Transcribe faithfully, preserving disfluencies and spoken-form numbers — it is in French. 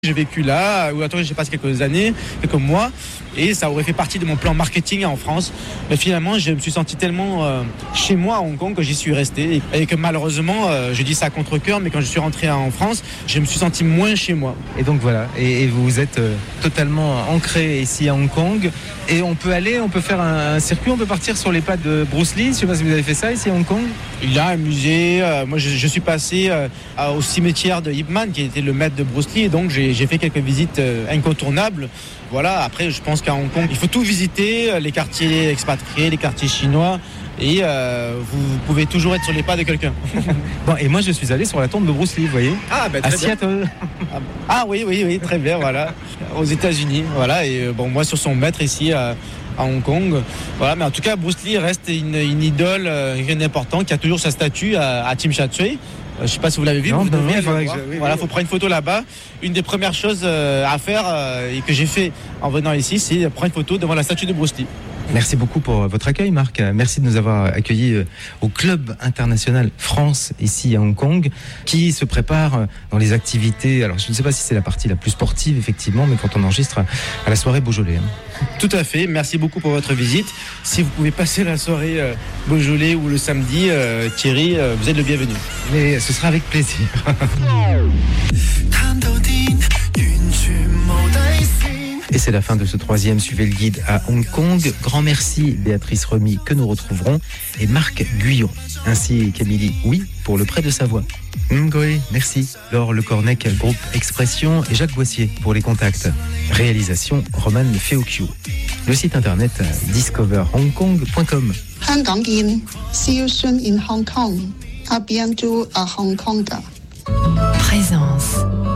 J'ai vécu là, ou attends, j'ai passé quelques années, quelques mois, et ça aurait fait partie de mon plan marketing en France. Mais finalement, je me suis senti tellement euh, chez moi à Hong Kong que j'y suis resté. Et, et que malheureusement, euh, je dis ça à contre-cœur, mais quand je suis rentré en France, je me suis senti moins chez moi. Et donc voilà, et, et vous êtes euh, totalement ancré ici à Hong Kong. Et on peut aller, on peut faire un, un circuit, on peut partir sur les pas de Bruce Lee. Je ne sais pas si vous avez fait ça ici à Hong Kong. Il y a un musée. Euh, moi, je, je suis passé euh, au cimetière de Ip Man, qui était le maître de Bruce Lee. Et donc, j'ai, j'ai fait quelques visites euh, incontournables. Voilà. Après, je pense qu'à Hong Kong, il faut tout visiter, les quartiers expatriés, les quartiers chinois. Et euh, vous pouvez toujours être sur les pas de quelqu'un. Bon, et moi, je suis allé sur la tombe de Bruce Lee, vous voyez, ah, ben, à très Seattle. Bien. Ah oui, oui, oui, très bien, voilà. Aux États-Unis, voilà. Et euh, bon, moi, sur son maître ici à, à Hong Kong, voilà. Mais en tout cas, Bruce Lee reste une, une idole, euh, une importante, qui a toujours sa statue à, à Tsim Sha Tsui. Je ne sais pas si vous l'avez vu. Non, vous non, devez non, aller faut voir. oui, Voilà, oui. faut prendre une photo là-bas. Une des premières choses euh, à faire euh, et que j'ai fait en venant ici, c'est prendre une photo devant la statue de Bruce Lee. Merci beaucoup pour votre accueil, Marc. Merci de nous avoir accueillis au Club International France, ici à Hong Kong, qui se prépare dans les activités. Alors, je ne sais pas si c'est la partie la plus sportive, effectivement, mais quand on enregistre à la soirée Beaujolais. Tout à fait. Merci beaucoup pour votre visite. Si vous pouvez passer la soirée euh, Beaujolais ou le samedi, euh, Thierry, euh, vous êtes le bienvenu. Mais ce sera avec plaisir. Et c'est la fin de ce troisième Suivez le guide à Hong Kong. Grand merci Béatrice Remy que nous retrouverons et Marc Guyon, ainsi qu'Émilie Oui pour le prêt de sa voix. Ngoé, merci. Laure Le Cornec, groupe Expression et Jacques Boissier pour les contacts. Réalisation Roman Feocchio. Le site internet discover hong kong point com. Hong Kong in. See you soon in Hong Kong. À bientôt à Hong Kong. Présence.